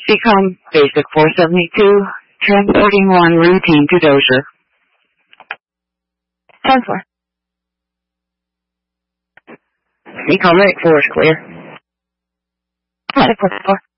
Become Basic 472, transporting one routine to Dozier. 10-4. Become Rick 4 is clear. Medic 4-4.